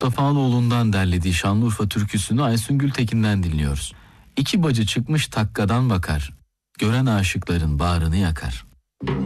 Mustafa Aloğlu'ndan derlediği Şanlıurfa türküsünü Aysun Gültekin'den dinliyoruz. İki bacı çıkmış takkadan bakar, gören aşıkların bağrını yakar.